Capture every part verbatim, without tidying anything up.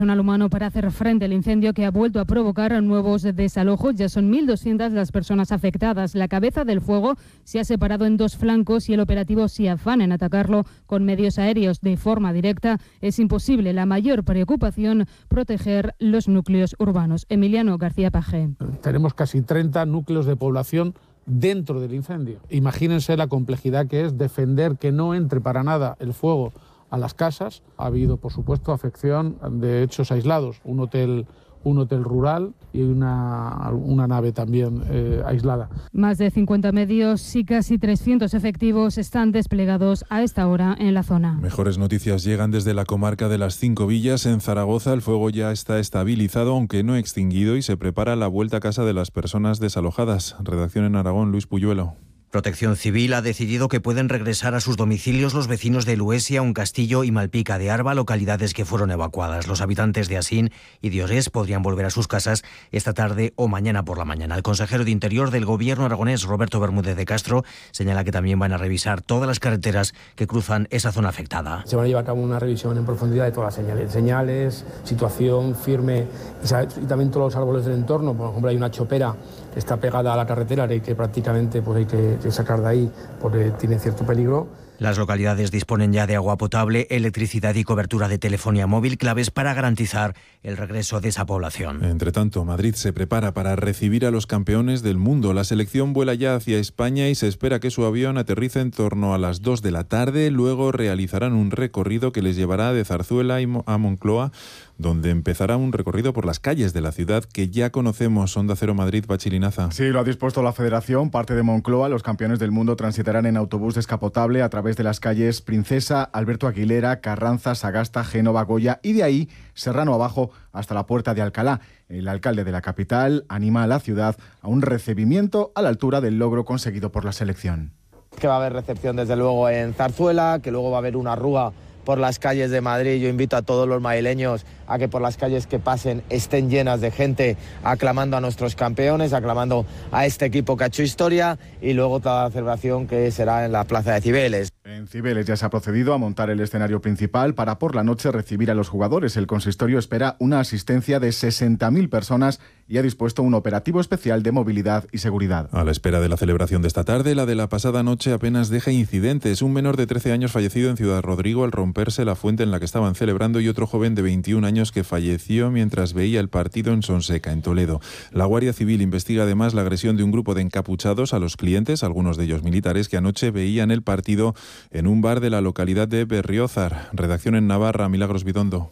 Personal humano para hacer frente al incendio que ha vuelto a provocar nuevos desalojos. Ya son mil doscientas las personas afectadas. La cabeza del fuego se ha separado en dos flancos y el operativo se afana en atacarlo con medios aéreos de forma directa. Es imposible. La mayor preocupación, proteger los núcleos urbanos. Emiliano García Pajé. Tenemos casi treinta núcleos de población dentro del incendio. Imagínense la complejidad que es defender que no entre para nada el fuego a las casas. Ha habido, por supuesto, afección de hechos aislados, un hotel, un hotel rural y una, una nave también eh, aislada. Más de cincuenta medios y casi trescientos efectivos están desplegados a esta hora en la zona. Mejores noticias llegan desde la comarca de las Cinco Villas. En Zaragoza el fuego ya está estabilizado, aunque no extinguido, y se prepara la vuelta a casa de las personas desalojadas. Redacción en Aragón, Luis Puyuelo. Protección Civil ha decidido que pueden regresar a sus domicilios los vecinos de Luesia, Uncastillo y Malpica de Arba, localidades que fueron evacuadas. Los habitantes de Asín y de Orés podrían volver a sus casas esta tarde o mañana por la mañana. El consejero de Interior del Gobierno aragonés, Roberto Bermúdez de Castro, señala que también van a revisar todas las carreteras que cruzan esa zona afectada. Se van a llevar a cabo una revisión en profundidad de todas las señales, señales, situación firme y también todos los árboles del entorno. Por ejemplo, hay una chopera que está pegada a la carretera y que prácticamente pues hay que sacar de ahí porque tiene cierto peligro. Las localidades disponen ya de agua potable, electricidad y cobertura de telefonía móvil, claves para garantizar el regreso de esa población. Entre tanto, Madrid se prepara para recibir a los campeones del mundo. La selección vuela ya hacia España y se espera que su avión aterrice en torno a las dos de la tarde. Luego realizarán un recorrido que les llevará de Zarzuela a Moncloa, donde empezará un recorrido por las calles de la ciudad que ya conocemos. Onda Cero Madrid, Bachilinaza. Sí, lo ha dispuesto la Federación. Parte de Moncloa, los campeones del mundo transitarán en autobús descapotable a través de las calles Princesa, Alberto Aguilera, Carranza, Sagasta, Génova, Goya y de ahí Serrano abajo hasta la Puerta de Alcalá. El alcalde de la capital anima a la ciudad a un recibimiento a la altura del logro conseguido por la selección. Que va a haber recepción desde luego en Zarzuela, que luego va a haber una rúa por las calles de Madrid. Yo invito a todos los madrileños a que por las calles que pasen estén llenas de gente aclamando a nuestros campeones, aclamando a este equipo que ha hecho historia, y luego toda la celebración que será en la plaza de Cibeles. En Cibeles ya se ha procedido a montar el escenario principal para por la noche recibir a los jugadores. El consistorio espera una asistencia de sesenta mil personas y ha dispuesto un operativo especial de movilidad y seguridad. A la espera de la celebración de esta tarde, la de la pasada noche apenas deja incidentes. Un menor de trece años fallecido en Ciudad Rodrigo al romperse la fuente en la que estaban celebrando y otro joven de veintiún años que falleció mientras veía el partido en Sonseca, en Toledo. La Guardia Civil investiga además la agresión de un grupo de encapuchados a los clientes, algunos de ellos militares, que anoche veían el partido en un bar de la localidad de Berriozar. Redacción en Navarra, Milagros Bidondo.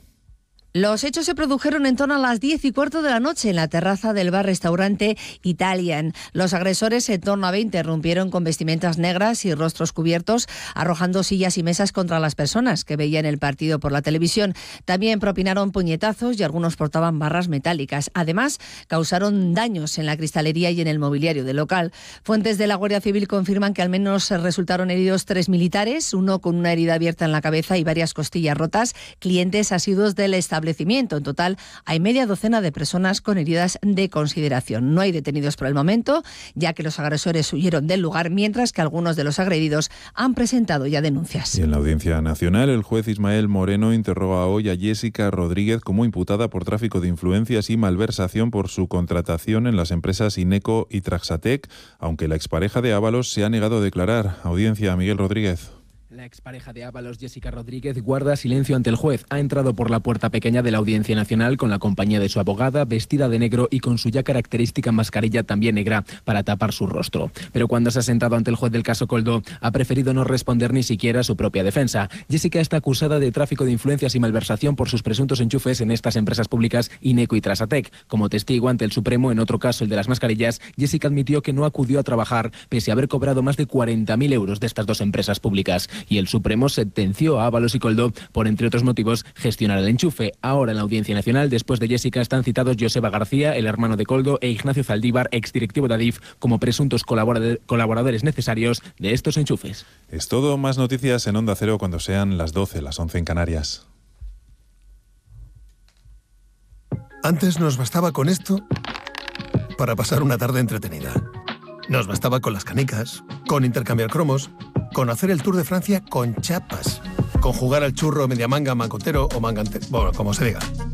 Los hechos se produjeron en torno a las diez y cuarto de la noche en la terraza del bar-restaurante Italian. Los agresores, en torno a veinte, rompieron con vestimentas negras y rostros cubiertos, arrojando sillas y mesas contra las personas que veían el partido por la televisión. También propinaron puñetazos y algunos portaban barras metálicas. Además, causaron daños en la cristalería y en el mobiliario del local. Fuentes de la Guardia Civil confirman que al menos resultaron heridos tres militares, uno con una herida abierta en la cabeza y varias costillas rotas, clientes asiduos del establecimiento. En total, hay media docena de personas con heridas de consideración. No hay detenidos por el momento, ya que los agresores huyeron del lugar, mientras que algunos de los agredidos han presentado ya denuncias. Y en la Audiencia Nacional, el juez Ismael Moreno interroga hoy a Jessica Rodríguez como imputada por tráfico de influencias y malversación por su contratación en las empresas Ineco y Traxatec, aunque la expareja de Ábalos se ha negado a declarar. Audiencia, Miguel Rodríguez. La expareja de Ábalos, Jessica Rodríguez, guarda silencio ante el juez. Ha entrado por la puerta pequeña de la Audiencia Nacional con la compañía de su abogada, vestida de negro y con su ya característica mascarilla también negra para tapar su rostro. Pero cuando se ha sentado ante el juez del caso Coldo, ha preferido no responder ni siquiera a su propia defensa. Jessica está acusada de tráfico de influencias y malversación por sus presuntos enchufes en estas empresas públicas Ineco y Traxatec. Como testigo ante el Supremo, en otro caso, el de las mascarillas, Jessica admitió que no acudió a trabajar pese a haber cobrado más de cuarenta mil euros de estas dos empresas públicas. Y el Supremo sentenció a Ábalos y Coldo por, entre otros motivos, gestionar el enchufe. Ahora en la Audiencia Nacional, después de Jessica, están citados Joseba García, el hermano de Coldo, e Ignacio Zaldívar, exdirectivo de Adif, como presuntos colaboradores necesarios de estos enchufes. Es todo. Más noticias en Onda Cero cuando sean las doce, las once en Canarias. Antes nos bastaba con esto para pasar una tarde entretenida. Nos bastaba con las canicas, con intercambiar cromos, con hacer el Tour de Francia con chapas, con jugar al churro, media manga, mancotero o mangante, bueno, como se diga.